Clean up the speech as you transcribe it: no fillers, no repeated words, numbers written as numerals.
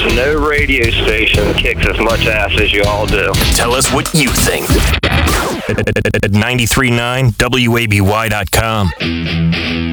no radio station kicks as much ass as you all do. Tell us what you think at 93.9WABY.com.